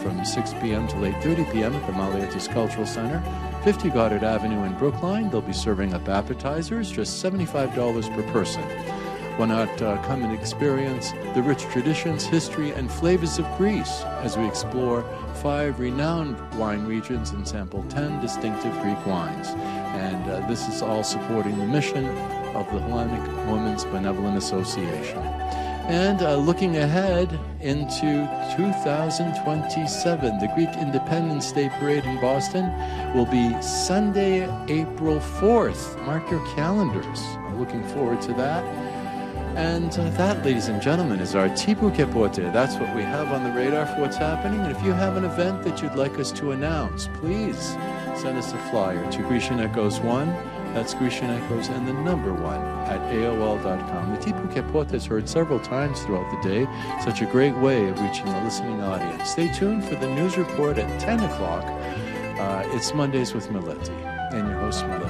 from 6 p.m. till 8:30 p.m. at the Malietis Cultural Center, 50 Goddard Avenue in Brookline. They'll be serving up appetizers, just $75 per person. Why not come and experience the rich traditions, history, and flavors of Greece as we explore 5 renowned wine regions and sample 10 distinctive Greek wines. And this is all supporting the mission of the Hellenic Women's Benevolent Association. And looking ahead into 2027, the Greek Independence Day Parade in Boston will be Sunday, April 4th. Mark your calendars. I'm looking forward to that. And that, ladies and gentlemen, is our Tipu Kepote. That's what we have on the radar for what's happening. And if you have an event that you'd like us to announce, please send us a flyer to Grecian Echoes 1. That's Grecian Echoes and the number 1 at AOL.com. The Tipu Kepote is heard several times throughout the day. Such a great way of reaching the listening audience. Stay tuned for the news report at 10 o'clock. It's Mondays with Meletti and your host, Meletti.